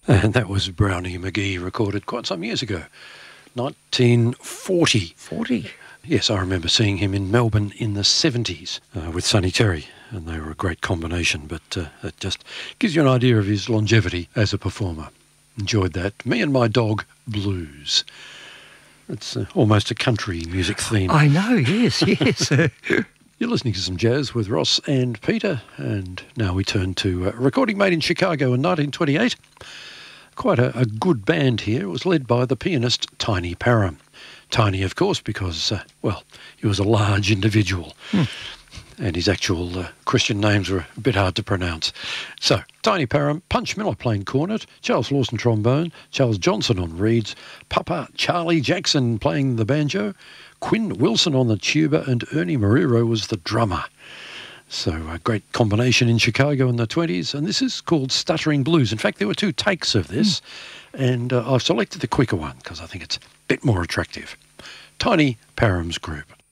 And that was Brownie McGee, recorded quite some years ago, 1940. 40? Yes, I remember seeing him in Melbourne in the 70s with Sonny Terry, and they were a great combination, but it just gives you an idea of his longevity as a performer. Enjoyed that. Me and My Dog Blues. It's almost a country music theme. I know, yes, yes. You're listening to some jazz with Ross and Peter, and now we turn to a recording made in Chicago in 1928. Quite a good band here. It was led by the pianist Tiny Parham. Tiny, of course, because, he was a large individual. And his actual Christian names were a bit hard to pronounce. So, Tiny Parham, Punch Miller playing cornet, Charles Lawson trombone, Charles Johnson on reeds, Papa Charlie Jackson playing the banjo, Quinn Wilson on the tuba, and Ernie Marrero was the drummer. So a great combination in Chicago in the 20s, and this is called Stuttering Blues. In fact, there were 2 takes of this, and I've selected the quicker one because I think it's a bit more attractive. Tiny Parham's Group.